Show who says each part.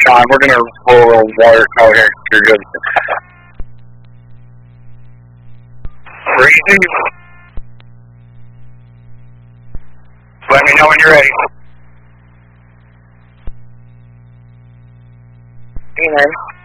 Speaker 1: Sean, we're going to roll a little water out here. You're good. Breezy. Let me know when you're ready.
Speaker 2: Amen.